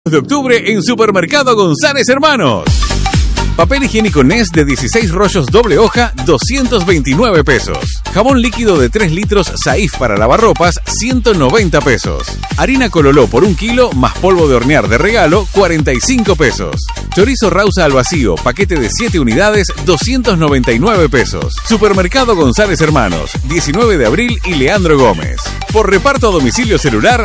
de octubre en Supermercado González Hermanos. Papel higiénico Nest de 16 rollos doble hoja, 229 pesos. Jabón líquido de 3 litros Saif para lavarropas, 190 pesos. Harina Cololó por 1 kilo más polvo de hornear de regalo, 45 pesos. Chorizo Rausa al vacío, paquete de 7 unidades, 299 pesos. Supermercado González Hermanos, 19 de abril y Leandro Gómez. Por reparto a domicilio celular,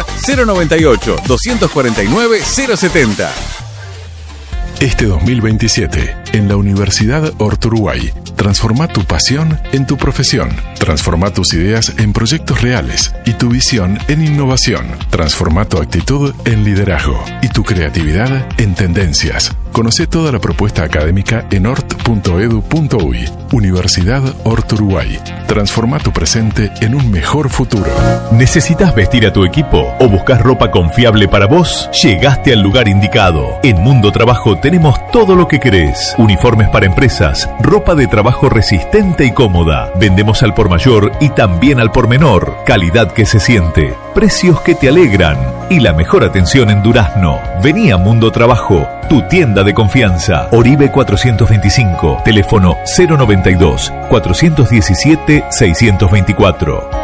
098-249-070. Este 2027, en la Universidad Orturuguay, transforma tu pasión en tu profesión. Transforma tus ideas en proyectos reales y tu visión en innovación. Transforma tu actitud en liderazgo y tu creatividad en tendencias. Conoce toda la propuesta académica en ort.edu.uy. Universidad Orturuguay. Transforma tu presente en un mejor futuro. ¿Necesitas vestir a tu equipo o buscas ropa confiable para vos? Llegaste al lugar indicado. En Mundo Trabajo tenemos todo lo que querés. Uniformes para empresas, ropa de trabajo resistente y cómoda. Vendemos al por mayor y también al por menor. Calidad que se siente, precios que te alegran y la mejor atención en Durazno. Vení a Mundo Trabajo, tu tienda de confianza. Oribe 425, teléfono 092-417-624.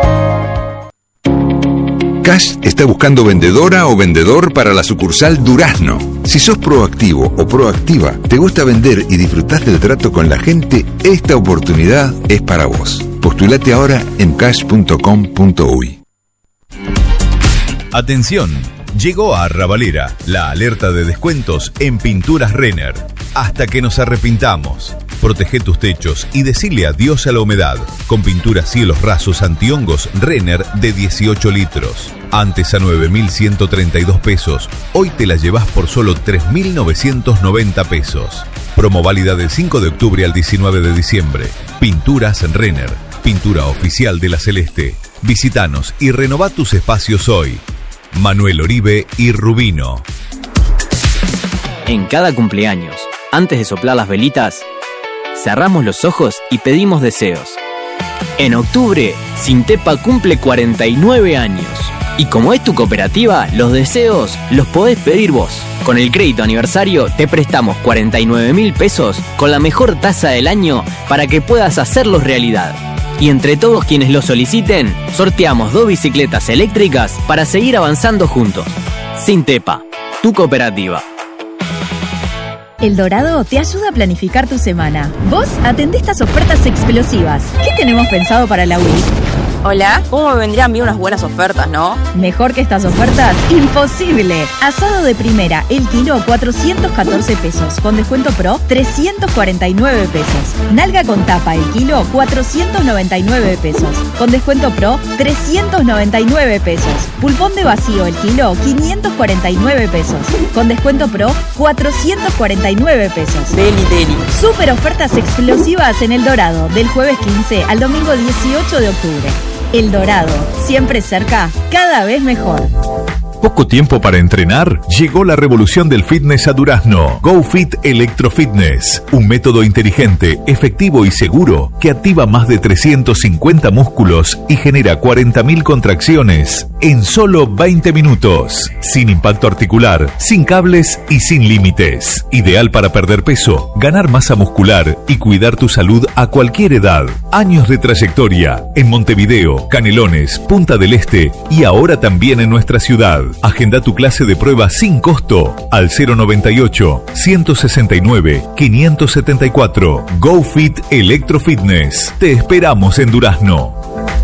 Cash está buscando vendedora o vendedor para la sucursal Durazno. Si sos proactivo o proactiva, te gusta vender y disfrutás del trato con la gente, esta oportunidad es para vos. Postulate ahora en cash.com.uy. Atención, llegó a Arrabalera la alerta de descuentos en Pinturas Renner. Hasta que nos arrepintamos. Protege tus techos y decile adiós a la humedad con pinturas cielos rasos antihongos Renner de 18 litros. Antes a 9.132 pesos, hoy te la llevas por solo 3.990 pesos. Promo válida del 5 de octubre al 19 de diciembre. Pinturas Renner, pintura oficial de la Celeste. Visítanos y renová tus espacios hoy. Manuel Oribe y Rubino. En cada cumpleaños, antes de soplar las velitas, cerramos los ojos y pedimos deseos. En octubre, Sintepa cumple 49 años. Y como es tu cooperativa, los deseos los podés pedir vos. Con el crédito aniversario te prestamos 49.000 pesos con la mejor tasa del año para que puedas hacerlos realidad. Y entre todos quienes lo soliciten, sorteamos 2 bicicletas eléctricas para seguir avanzando juntos. Sintepa, tu cooperativa. El Dorado te ayuda a planificar tu semana. Vos atendés estas ofertas explosivas. ¿Qué tenemos pensado para la Wii? Hola, ¿cómo me vendrían bien unas buenas ofertas, no? Mejor que estas ofertas, imposible. Asado de primera, el kilo 414 pesos. Con descuento pro, 349 pesos. Nalga con tapa, el kilo 499 pesos. Con descuento pro, 399 pesos. Pulpón de vacío, el kilo 549 pesos. Con descuento pro, 449 pesos. Deli. Super ofertas explosivas en El Dorado, del jueves 15 al domingo 18 de octubre. El Dorado, siempre cerca, cada vez mejor. ¿Poco tiempo para entrenar? Llegó la revolución del fitness a Durazno. GoFit Electrofitness. Un método inteligente, efectivo y seguro que activa más de 350 músculos y genera 40.000 contracciones en solo 20 minutos. Sin impacto articular, sin cables y sin límites. Ideal para perder peso, ganar masa muscular y cuidar tu salud a cualquier edad. Años de trayectoria en Montevideo, Canelones, Punta del Este y ahora también en nuestra ciudad. Agenda tu clase de prueba sin costo al 098-169-574. GoFit Electrofitness. Te esperamos en Durazno.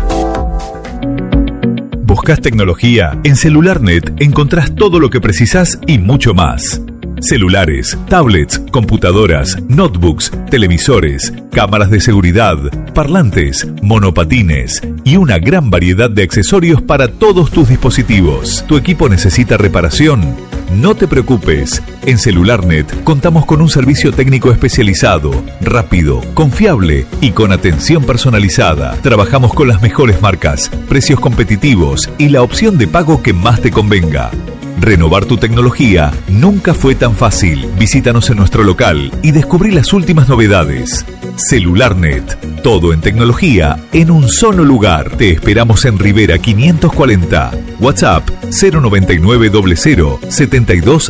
¿Buscas tecnología? En CelularNet encontrás todo lo que precisás y mucho más. Celulares, tablets, computadoras, notebooks, televisores, cámaras de seguridad, parlantes, monopatines y una gran variedad de accesorios para todos tus dispositivos. ¿Tu equipo necesita reparación? No te preocupes. En CelularNet contamos con un servicio técnico especializado, rápido, confiable y con atención personalizada. Trabajamos con las mejores marcas, precios competitivos y la opción de pago que más te convenga. Renovar tu tecnología nunca fue tan fácil. Visítanos en nuestro local y descubrí las últimas novedades. CelularNet, Todo en tecnología en un solo lugar. Te esperamos en Rivera 540. WhatsApp 099 00 72